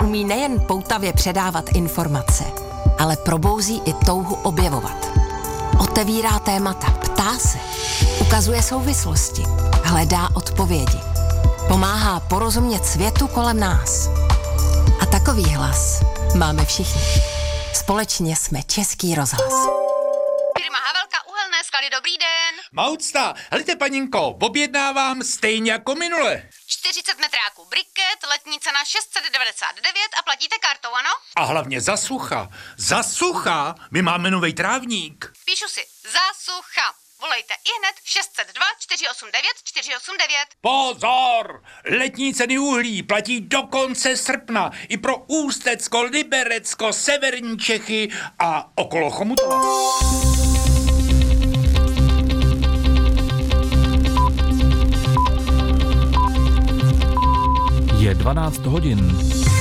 umí nejen poutavě předávat informace, ale probouzí i touhu objevovat. Otevírá témata, ptá se, ukazuje souvislosti, hledá odpovědi. Pomáhá porozumět světu kolem nás. A takový hlas máme všichni. Společně jsme Český rozhlas. Firma Havelka Uhelné sklady, dobrý den. Maucta, helejte paninko, objednávám stejně jako minule. 40 metráků briket, letní cena 699 a platíte kartou, ano? A hlavně za sucha, my máme novej trávník. Píšu si, za sucha. Volejte ihned 602 489 489. Pozor! Letní ceny uhlí platí do konce srpna i pro Ústecko, Liberecko, severní Čechy a okolo Chomutova. Je 12 hodin.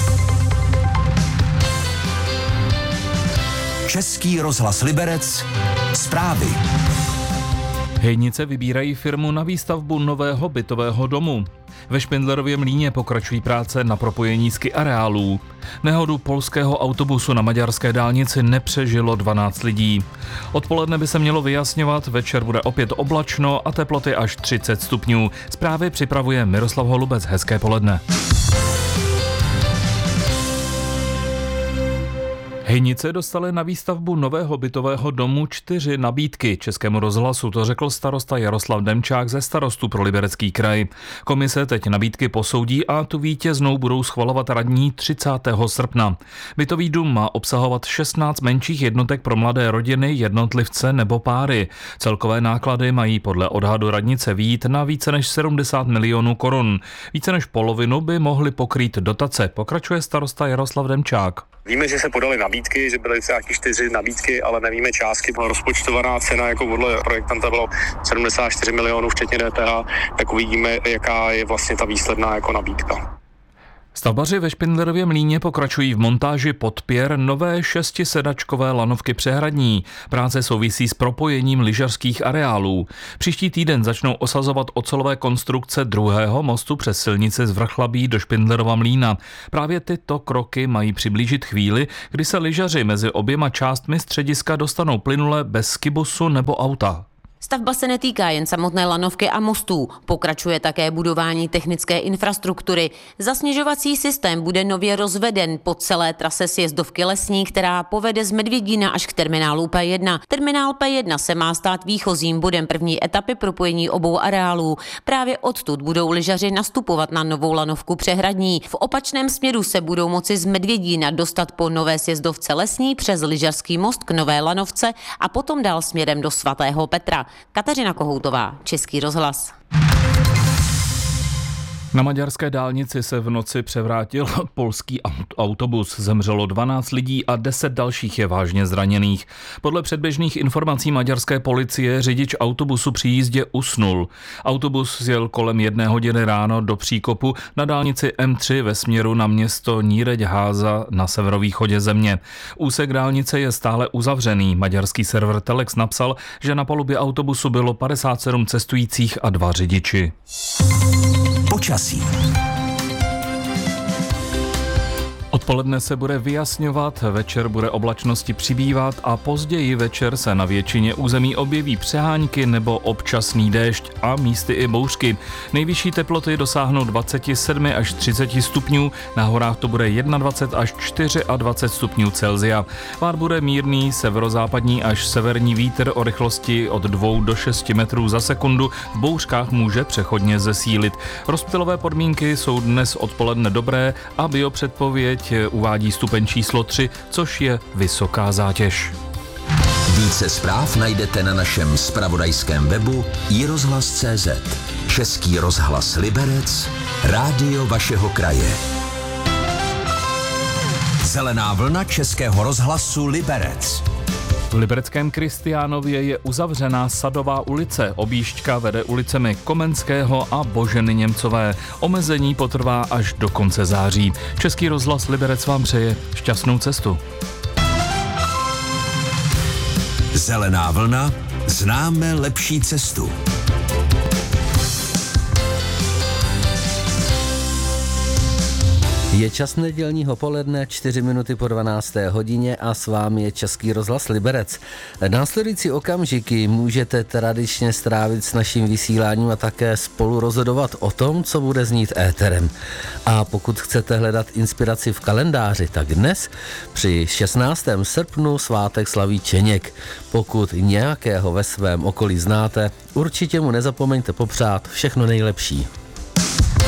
Český rozhlas Liberec. Zprávy. Hejnice vybírají firmu na výstavbu nového bytového domu. Ve Špindlerově Mlýně pokračují práce na propojení ski-areálů. Nehodu polského autobusu na maďarské dálnici nepřežilo 12 lidí. Odpoledne by se mělo vyjasňovat, večer bude opět oblačno a teploty až 30 stupňů. Zprávy připravuje Miroslav Holubec. Hezké poledne. Hejnice dostaly na výstavbu nového bytového domu 4 nabídky. Českému rozhlasu to řekl starosta Jaroslav Demčák ze Starostů pro Liberecký kraj. Komise teď nabídky posoudí a tu vítěznou budou schvalovat radní 30. srpna. Bytový dům má obsahovat 16 menších jednotek pro mladé rodiny, jednotlivce nebo páry. Celkové náklady mají podle odhadu radnice vyjít na více než 70 milionů korun. Více než polovinu by mohly pokrýt dotace, pokračuje starosta Jaroslav Demčák. Víme, že se podaly nabídky, že byly nějaké 4 nabídky, ale nevíme částky. Rozpočtovaná cena jako podle projektanta bylo 74 milionů včetně DPH, tak uvidíme, jaká je vlastně ta výsledná jako nabídka. Stavbaři ve Špindlerově Mlýně pokračují v montáži podpěr nové 6sedačkové lanovky přehradní. Práce souvisí s propojením lyžařských areálů. Příští týden začnou osazovat ocelové konstrukce druhého mostu přes silnici z Vrchlabí do Špindlerova Mlýna. Právě tyto kroky mají přiblížit chvíli, kdy se lyžaři mezi oběma částmi střediska dostanou plynule bez skibusu nebo auta. Stavba se netýká jen samotné lanovky a mostů. Pokračuje také budování technické infrastruktury. Zasněžovací systém bude nově rozveden po celé trase sjezdovky Lesní, která povede z Medvědína až k terminálu P1. Terminál P1 se má stát výchozím bodem první etapy propojení obou areálů. Právě odtud budou lyžaři nastupovat na novou lanovku přehradní. V opačném směru se budou moci z Medvědína dostat po nové sjezdovce Lesní přes lyžařský most k nové lanovce a potom dál směrem do svatého Petra. Kateřina Kohoutová, Český rozhlas. Na maďarské dálnici se v noci převrátil polský autobus. Zemřelo 12 lidí a 10 dalších je vážně zraněných. Podle předběžných informací maďarské policie řidič autobusu při jízdě usnul. Autobus zjel kolem 1 hodiny ráno do příkopu na dálnici M3 ve směru na město Nyíregyháza na severovýchodě země. Úsek dálnice je stále uzavřený. Maďarský server Telex napsal, že na palubě autobusu bylo 57 cestujících a 2 řidiči. Počasí. Odpoledne se bude vyjasňovat, večer bude oblačnosti přibývat a později večer se na většině území objeví přehánky nebo občasný déšť a místy i bouřky. Nejvyšší teploty dosáhnou 27 až 30 stupňů, na horách to bude 21 až 24 stupňů Celsia. Vát bude mírný severozápadní až severní vítr o rychlosti od 2 do 6 metrů za sekundu, v bouřkách může přechodně zesílit. Rozptylové podmínky jsou dnes odpoledne dobré a biopředpověď uvádí stupeň číslo 3, což je vysoká zátěž. Více zpráv najdete na našem zpravodajském webu iRozhlas.cz. Český rozhlas Liberec, rádio vašeho kraje. Zelená vlna Českého rozhlasu Liberec. V libereckém Kristiánově je uzavřená Sadová ulice. Objížďka vede ulicemi Komenského a Boženy Němcové. Omezení potrvá až do konce září. Český rozhlas Liberec vám přeje šťastnou cestu. Zelená vlna, známe lepší cestu. Je čas nedělního poledne, 4 minuty po 12. hodině a s vámi je Český rozhlas Liberec. Následující okamžiky můžete tradičně strávit s naším vysíláním a také spolu rozhodovat o tom, co bude znít éterem. A pokud chcete hledat inspiraci v kalendáři, tak dnes při 16. srpnu svátek slaví Čeněk. Pokud nějakého ve svém okolí znáte, určitě mu nezapomeňte popřát všechno nejlepší.